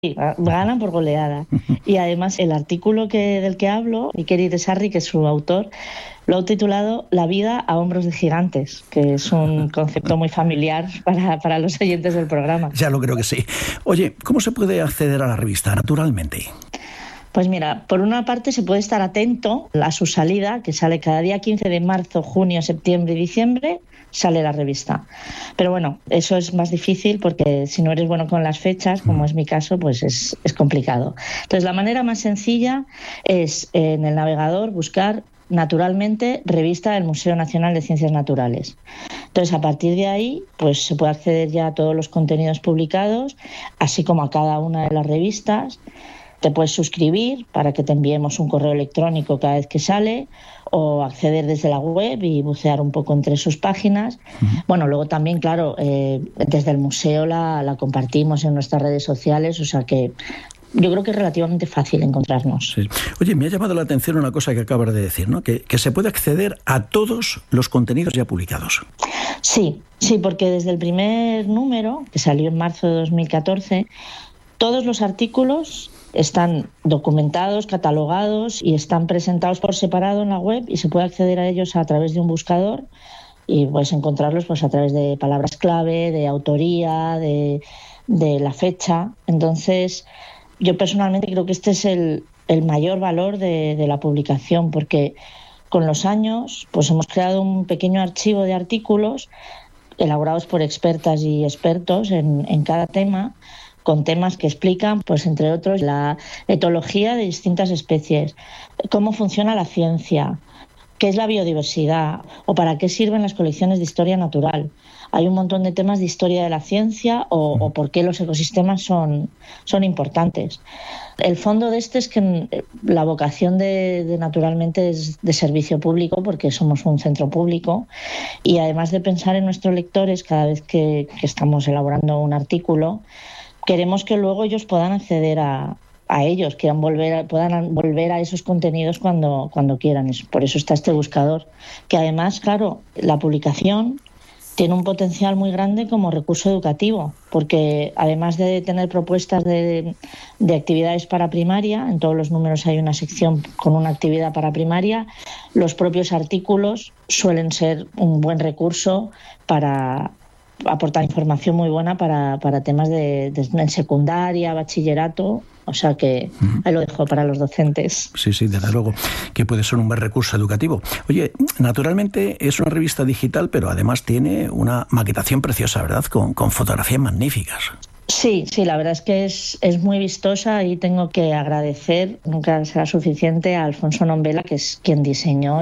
Sí, ganan por goleada. Y además el artículo del que hablo, Iker Irisarri, que es su autor, lo ha titulado La vida a hombros de gigantes, que es un concepto muy familiar para los oyentes del programa. Ya lo creo que sí. Oye, ¿cómo se puede acceder a la revista naturalmente? Pues mira, por una parte se puede estar atento a su salida, que sale cada día 15 de marzo, junio, septiembre y diciembre, sale la revista. Pero bueno, eso es más difícil porque si no eres bueno con las fechas, como es mi caso, pues es complicado. Entonces la manera más sencilla es en el navegador buscar naturalmente revista del Museo Nacional de Ciencias Naturales. Entonces a partir de ahí pues se puede acceder ya a todos los contenidos publicados, así como a cada una de las revistas. Te puedes suscribir para que te enviemos un correo electrónico cada vez que sale, o acceder desde la web y bucear un poco entre sus páginas. Bueno, luego también, claro, desde el museo la compartimos en nuestras redes sociales, o sea que yo creo que es relativamente fácil encontrarnos. Sí. Oye, me ha llamado la atención una cosa que acabas de decir, ¿no? Que se puede acceder a todos los contenidos ya publicados. Sí, porque desde el primer número, que salió en marzo de 2014, todos los artículos están documentados, catalogados y están presentados por separado en la web y se puede acceder a ellos a través de un buscador y puedes encontrarlos pues a través de palabras clave, de autoría, de la fecha. Entonces, yo personalmente creo que este es el mayor valor de la publicación, porque con los años pues hemos creado un pequeño archivo de artículos elaborados por expertas y expertos en cada tema, con temas que explican, pues entre otros, la etología de distintas especies, cómo funciona la ciencia, qué es la biodiversidad o para qué sirven las colecciones de historia natural. Hay un montón de temas de historia de la ciencia o por qué los ecosistemas son importantes. El fondo de este es que la vocación de Naturalmente es de servicio público, porque somos un centro público, y además de pensar en nuestros lectores cada vez que estamos elaborando un artículo, queremos que luego ellos puedan acceder a ellos, puedan volver a esos contenidos cuando quieran. Por eso está este buscador, que además, claro, la publicación tiene un potencial muy grande como recurso educativo, porque además de tener propuestas de actividades para primaria, en todos los números hay una sección con una actividad para primaria, los propios artículos suelen ser un buen recurso para aportar información muy buena para temas de secundaria, bachillerato, o sea que ahí lo dejo para los docentes. Sí, desde luego, que puede ser un buen recurso educativo. Oye, Naturalmente es una revista digital, pero además tiene una maquetación preciosa, ¿verdad? Con fotografías magníficas. Sí, la verdad es que es muy vistosa y tengo que agradecer, nunca será suficiente, a Alfonso Nombela, que es quien diseñó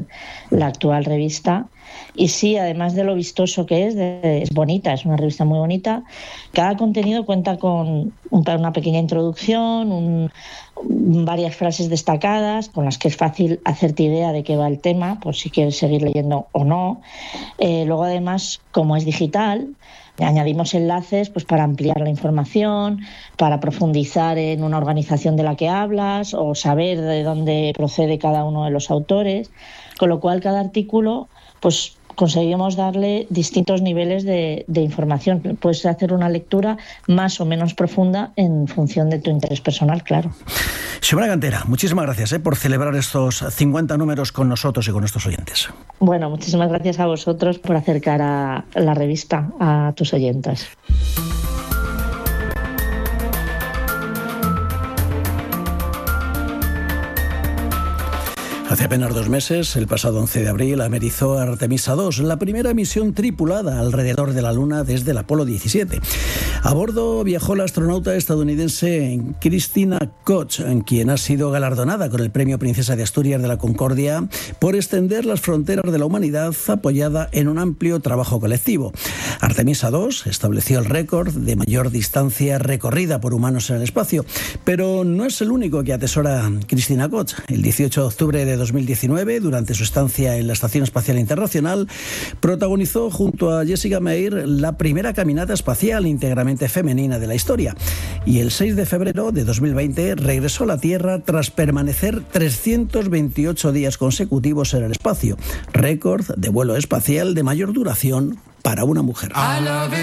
la actual revista. Y sí, además de lo vistoso que es bonita, es una revista muy bonita. Cada contenido cuenta con una pequeña introducción, varias frases destacadas con las que es fácil hacerte idea de qué va el tema, por si quieres seguir leyendo o no. Luego, además, como es digital, añadimos enlaces pues para ampliar la información, para profundizar en una organización de la que hablas o saber de dónde procede cada uno de los autores, con lo cual cada artículo pues conseguimos darle distintos niveles de información. Puedes hacer una lectura más o menos profunda en función de tu interés personal, claro. Xiomara Cantera, muchísimas gracias por celebrar estos 50 números con nosotros y con nuestros oyentes. Bueno, muchísimas gracias a vosotros por acercar a la revista a tus oyentes. Hace apenas 2 meses, el pasado 11 de abril, amerizó Artemisa 2, la primera misión tripulada alrededor de la Luna desde el Apolo 17. A bordo viajó la astronauta estadounidense Christina Koch, quien ha sido galardonada con el Premio Princesa de Asturias de la Concordia por extender las fronteras de la humanidad apoyada en un amplio trabajo colectivo. Artemisa 2 estableció el récord de mayor distancia recorrida por humanos en el espacio, pero no es el único que atesora Christina Koch. El 18 de octubre de 2019, durante su estancia en la Estación Espacial Internacional, protagonizó junto a Jessica Meir la primera caminata espacial íntegramente femenina de la historia. Y el 6 de febrero de 2020 regresó a la Tierra tras permanecer 328 días consecutivos en el espacio, récord de vuelo espacial de mayor duración para una mujer.